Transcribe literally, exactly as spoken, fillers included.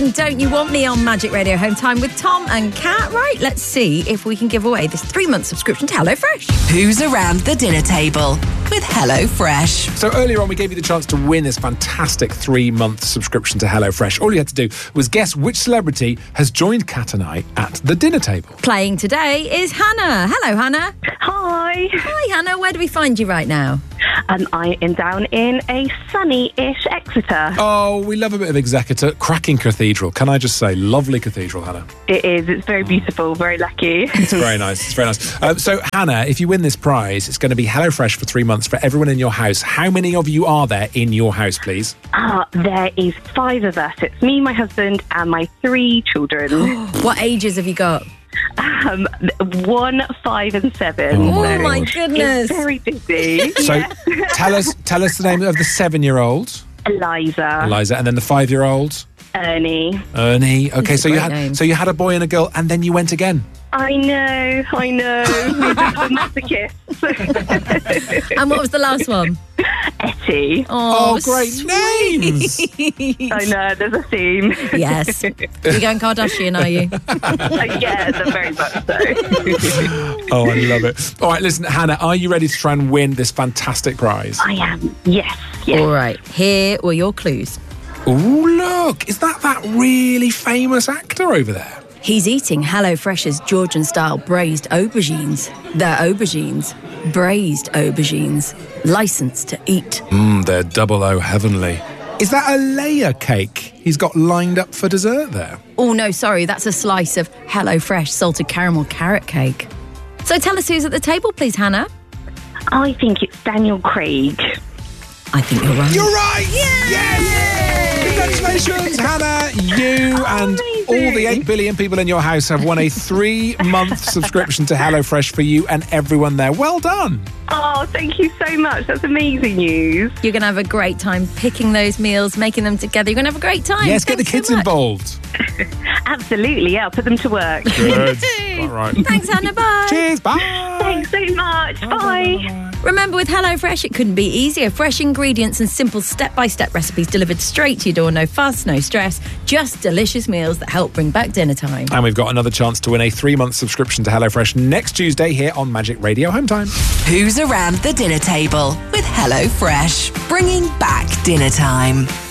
and Don't You Want Me on Magic Radio Home Time with Tom and Kat. Right, let's see if we can give away this three-month subscription to HelloFresh. Who's around the dinner table with HelloFresh? So earlier on, we gave you the chance to win this fantastic three-month subscription to HelloFresh. All you had to do was guess which celebrity has joined Kat and I at the dinner table. Playing today is Hannah. Hello, Hannah. Hi. Hi, Hannah. Where do we find you right now? Um, I am down in a sunny-ish Exeter. Oh, we love a bit of Exeter. Cracking cathedral. Can I just say, lovely cathedral, Hannah. It is. It's very beautiful, very lucky. It's very nice. It's very nice. Uh, so, Hannah, if you win this prize, it's going to be HelloFresh for three months for everyone in your house. How many of you are there in your house, please? Ah, there is five of us. It's me, my husband, and my three children. What ages have you got? Um, one, five, and seven. Oh, Oh, my Lord. goodness. It's very busy. So, Yeah. tell us tell us the name of the seven-year-old, Eliza, Eliza, and then the five-year-old, Ernie. Ernie. Okay, That's a so you great had name. so you had a boy and a girl, and then you went again. I know, I know. We did the kiss. And what was the last one? Etty. Oh, Oh, great names! I know, there's a theme. Yes. You're going Kardashian, are you? Yeah, they're very much so. Oh, I love it. All right, listen, Hannah, are you ready to try and win this fantastic prize? I am, yes, yes. All right. Here were your clues. Oh, look, is that that really famous actor over there? He's eating HelloFresh's Georgian-style braised aubergines. They're aubergines. Braised aubergines. Licensed to eat. Mmm, they're double O heavenly. Is that a layer cake he's got lined up for dessert there? Oh, no, sorry. That's a slice of HelloFresh salted caramel carrot cake. So tell us who's at the table, please, Hannah. I think it's Daniel Craig. I think you're right. You're right! Yes! Congratulations, Hannah! You and all the eight billion people in your house have won a three-month subscription to HelloFresh for you and everyone there. Well done! Oh, thank you so much. That's amazing news. You're going to have a great time picking those meals, making them together. You're going to have a great time. Yes, get the Thanks kids so much. involved. Absolutely, yeah. I'll put them to work. Good. All right. Thanks, Hannah. Bye. Cheers, bye! Thanks so much. Bye. Remember, with HelloFresh, it couldn't be easier. Fresh ingredients and simple step-by-step recipes delivered straight to your door. No fuss, no stress. Just delicious meals that help bring back dinner time. And we've got another chance to win a three-month subscription to HelloFresh next Tuesday here on Magic Radio Home Time. Who's around the dinner table with HelloFresh? Bringing back dinner time.